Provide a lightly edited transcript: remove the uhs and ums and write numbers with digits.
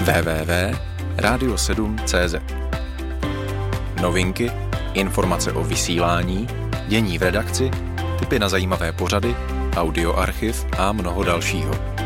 www.radio7.cz. Novinky, informace o vysílání, dění v redakci, tipy na zajímavé pořady, audioarchiv a mnoho dalšího.